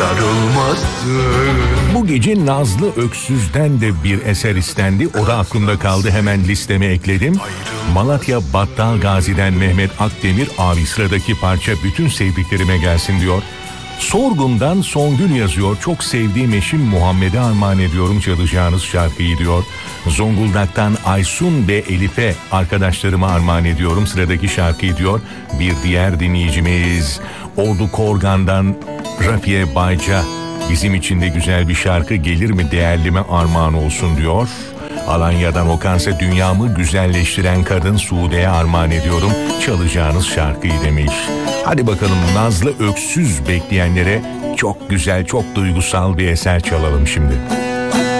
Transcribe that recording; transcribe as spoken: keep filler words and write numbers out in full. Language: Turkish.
darılmasın. Bu gece Nazlı Öksüz'den de bir eser istendi. O da aklımda kaldı, hemen listeme ekledim. Malatya Battal Gazi'den Mehmet Akdemir, abi sıradaki parça bütün sevdiklerime gelsin diyor. Sorgun'dan Songül yazıyor. Çok sevdiğim eşim Muhammed'e armağan ediyorum çalacağınız şarkıyı diyor. Zonguldak'tan Aysun ve Elif'e arkadaşlarıma armağan ediyorum sıradaki şarkıyı diyor. Bir diğer dinleyicimiz Ordu Korgan'dan Rafiye Bayca, bizim için de güzel bir şarkı gelir mi değerlime armağan olsun diyor. Alanya'dan Okanse dünyamı güzelleştiren kadın Suude'ye armağan ediyorum çalacağınız şarkıyı demiş. Hadi bakalım Nazlı Öksüz bekleyenlere çok güzel, çok duygusal bir eser çalalım şimdi.